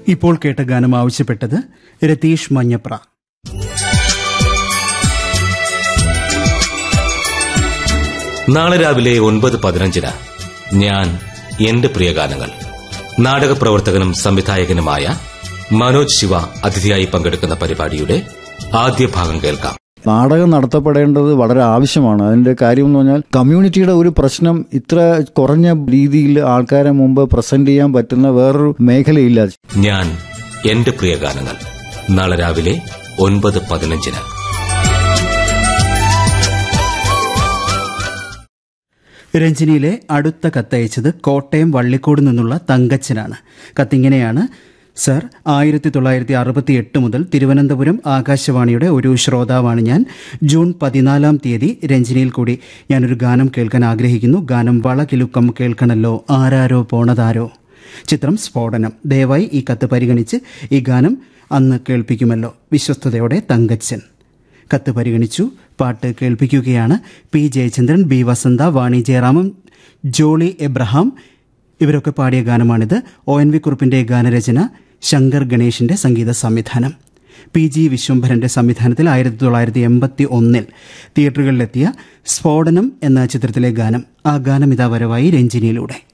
ഇപ്പോൾ കേട്ട ഗാനം ആവശ്യപ്പെട്ടത് രതീഷ് മഞ്ഞപ്ര. നാളെ രാവിലെ 9:15 ഞാൻ എന്റെ പ്രിയ ഗാനങ്ങൾ. നാടക പ്രവർത്തകനും സംവിധായകനുമായ മനോജ് ശിവ അതിഥിയായി പങ്കെടുക്കുന്ന പരിപാടിയുടെ ആദ്യ ഭാഗം കേൾക്കാം. നാടകം നടത്തപ്പെടേണ്ടത് വളരെ ആവശ്യമാണ്. അതിന്റെ കാര്യം എന്ന് പറഞ്ഞാൽ കമ്മ്യൂണിറ്റിയുടെ ഒരു പ്രശ്നം ഇത്ര കുറഞ്ഞ രീതിയിൽ ആൾക്കാരെ മുമ്പ് പ്രസന്റ് ചെയ്യാൻ പറ്റുന്ന വേറൊരു മേഖലയില്ല. ഞാൻ എന്റെ പ്രിയ ഗാനങ്ങൾ നാളെ രാവിലെ 9:15. രഞ്ജിനിയിലെ അടുത്ത കത്തയച്ചത് കോട്ടയം വള്ളിക്കോട് നിന്നുള്ള തങ്കച്ചനാണ്. കത്തിങ്ങനെയാണ്: സർ, 1968 മുതൽ തിരുവനന്തപുരം ആകാശവാണിയുടെ ഒരു ശ്രോതാവാണ് ഞാൻ. ജൂൺ 14 രഞ്ജിനിയിൽ കൂടി ഞാനൊരു ഗാനം കേൾക്കാൻ ആഗ്രഹിക്കുന്നു. ഗാനം വളകിലുക്കം കേൾക്കണല്ലോ, ആരാരോ പോണതാരോ. ചിത്രം സ്ഫോടനം. ദയവായി ഈ കത്ത് പരിഗണിച്ച് ഈ ഗാനം അന്ന് കേൾപ്പിക്കുമല്ലോ. വിശ്വസ്തയോടെ തങ്കച്ചൻ. കത്ത് പരിഗണിച്ചു. പാട്ട് കേൾപ്പിക്കുകയാണ്. പി ജയചന്ദ്രൻ, ബി വസന്ത, വാണി ജയറാമൻ, ജോളി എബ്രഹാം ഇവരൊക്കെ പാടിയ ഗാനമാണിത്. ONV കുറുപ്പിന്റെ ഗാനരചന, ശങ്കർ ഗണേഷിന്റെ സംഗീത സംവിധാനം. PG വിശ്വംഭരന്റെ സംവിധാനത്തിൽ 1981 തിയേറ്ററുകളിലെത്തിയ സ്ഫോടനം എന്ന ചിത്രത്തിലെ ഗാനം. ആ ഗാനം ഇതാ വരവായി രഞ്ജിനിയിലൂടെ.